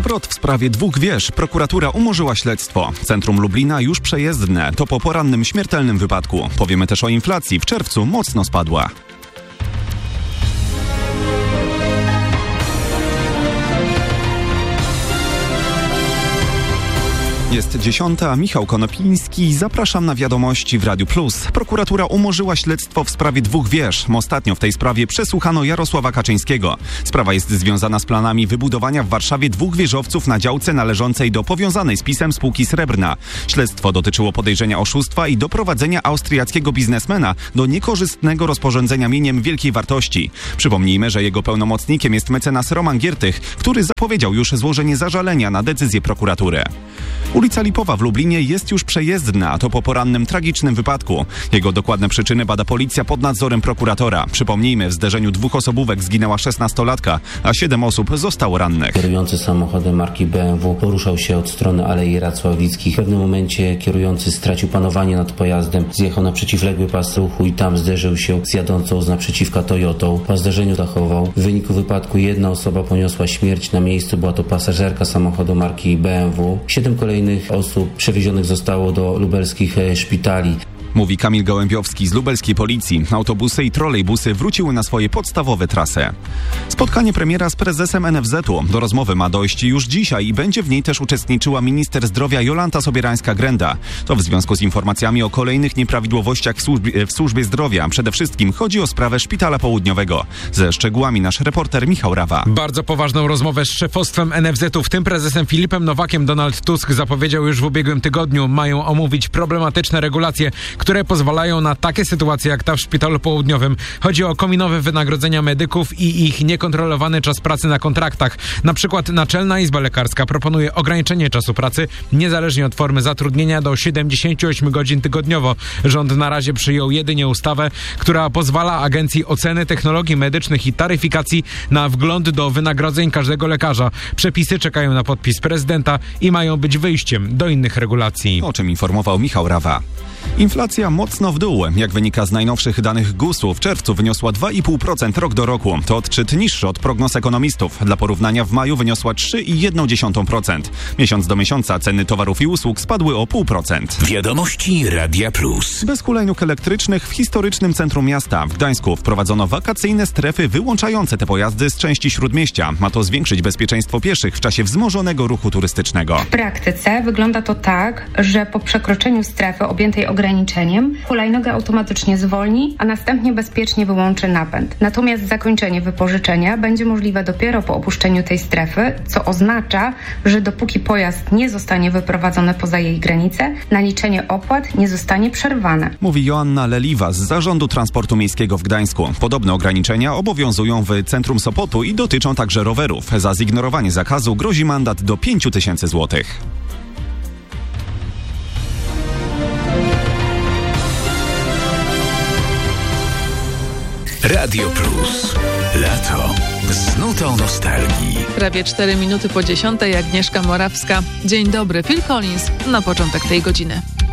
Zwrot w sprawie 2 wież. Prokuratura umorzyła śledztwo. Centrum Lublina już przejezdne. To po porannym śmiertelnym wypadku. Powiemy też o inflacji. W czerwcu mocno spadła. Jest 10. Michał Konopiński. Zapraszam na wiadomości w Radiu Plus. Prokuratura umorzyła śledztwo w sprawie 2 wież. Ostatnio w tej sprawie przesłuchano Jarosława Kaczyńskiego. Sprawa jest związana z planami wybudowania w Warszawie 2 wieżowców na działce należącej do powiązanej z PiS-em spółki Srebrna. Śledztwo dotyczyło podejrzenia oszustwa i doprowadzenia austriackiego biznesmena do niekorzystnego rozporządzenia mieniem wielkiej wartości. Przypomnijmy, że jego pełnomocnikiem jest mecenas Roman Giertych, który zapowiedział już złożenie zażalenia na decyzję prokuratury. Ulica Lipowa w Lublinie jest już przejezdna, a to po porannym tragicznym wypadku. Jego dokładne przyczyny bada policja pod nadzorem prokuratora. Przypomnijmy, w zderzeniu 2 osobówek zginęła 16-latka, a 7 osób zostało rannych. Kierujący samochodem marki BMW poruszał się od strony Alei Racławickich. W pewnym momencie kierujący stracił panowanie nad pojazdem, zjechał na przeciwległy pas ruchu i tam zderzył się z jadącą z naprzeciwka Toyotą. Po zderzeniu zachował. W wyniku wypadku 1 osoba poniosła śmierć na miejscu, była to pasażerka samochodu marki BMW. 7 kolejnych osób przewiezionych zostało do lubelskich szpitali. Mówi Kamil Gołębiowski z lubelskiej policji. Autobusy i trolejbusy wróciły na swoje podstawowe trasy. Spotkanie premiera z prezesem NFZ-u. Do rozmowy ma dojść już dzisiaj i będzie w niej też uczestniczyła minister zdrowia Jolanta Sobierańska-Grenda. To w związku z informacjami o kolejnych nieprawidłowościach w służbie zdrowia. Przede wszystkim chodzi o sprawę Szpitala Południowego. Ze szczegółami nasz reporter Michał Rawa. Bardzo poważną rozmowę z szefostwem NFZ-u, w tym prezesem Filipem Nowakiem, Donald Tusk zapowiedział już w ubiegłym tygodniu. Mają omówić problematyczne regulacje, które pozwalają na takie sytuacje jak ta w Szpitalu Południowym. Chodzi o kominowe wynagrodzenia medyków i ich niekontrolowany czas pracy na kontraktach. Na przykład Naczelna Izba Lekarska proponuje ograniczenie czasu pracy niezależnie od formy zatrudnienia do 78 godzin tygodniowo. Rząd na razie przyjął jedynie ustawę, która pozwala Agencji Oceny Technologii Medycznych i Taryfikacji na wgląd do wynagrodzeń każdego lekarza. Przepisy czekają na podpis prezydenta i mają być wyjściem do innych regulacji. O czym informował Michał Rawa. Inflacja mocno w dół. Jak wynika z najnowszych danych GUS-u, w czerwcu wyniosła 2,5% rok do roku. To odczyt niższy od prognoz ekonomistów. Dla porównania w maju wyniosła 3,1%. Miesiąc do miesiąca ceny towarów i usług spadły o 0,5%. Wiadomości Radia Plus. Bez hulajnóg elektrycznych w historycznym centrum miasta w Gdańsku wprowadzono wakacyjne strefy wyłączające te pojazdy z części Śródmieścia. Ma to zwiększyć bezpieczeństwo pieszych w czasie wzmożonego ruchu turystycznego. W praktyce wygląda to tak, że po przekroczeniu strefy objętej ograniczeniem hulajnoga automatycznie zwolni, a następnie bezpiecznie wyłączy napęd. Natomiast zakończenie wypożyczenia będzie możliwe dopiero po opuszczeniu tej strefy, co oznacza, że dopóki pojazd nie zostanie wyprowadzony poza jej granice, naliczenie opłat nie zostanie przerwane. Mówi Joanna Leliwa z Zarządu Transportu Miejskiego w Gdańsku. Podobne ograniczenia obowiązują w centrum Sopotu i dotyczą także rowerów. Za zignorowanie zakazu grozi mandat do 5000 zł. Radio Plus. Lato. Z nutą nostalgii. Prawie 4 minuty po 10:00. Agnieszka Morawska. Dzień dobry. Phil Collins na początek tej godziny.